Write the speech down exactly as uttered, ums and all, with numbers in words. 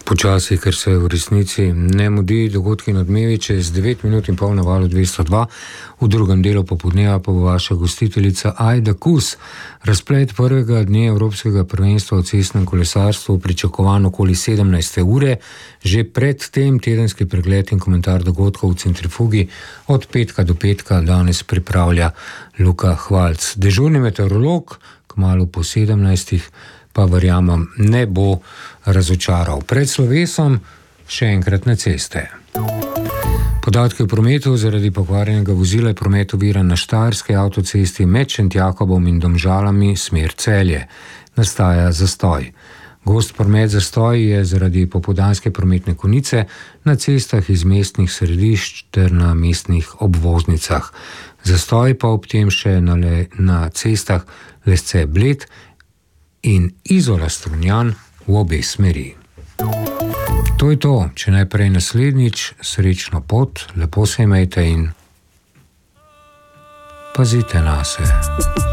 Počasi, ker se v resnici ne mudi, dogodki in odmevi čez devet minut in pol na valu dvesto dva. V drugem delu popoldneva pa bo vaša gostiteljica Ajda Kus. Razplet prvega dne Evropskega prvenstva v cestnem kolesarstvu pričakovan okoli sedemnajste ure. Že pred tem tedenski pregled in komentar dogodkov v centrifugi od petka do petka danes pripravlja Luka Hvalc. Dežurni meteorolog kmalu po sedemnajstih pa verjamem ne bo razočaral. Pred slovesom še enkrat na ceste. Podatki o prometu: zaradi pokvarjenega vozila je promet oviran na Štajerski avtocesti med Šentjakobom in Domžalami smer Celje. Nastaja zastoj. Gost promet zastoj je zaradi popoldanske prometne konice na cestah iz mestnih središč ter na mestnih obvoznicah. Zastoj pa ob tem še na, le, na cestah Lesce Bled in Izola Strunjan v obe smeri. To je to, če najprej naslednjič, srečno pot, lepo se imejte in pazite nase.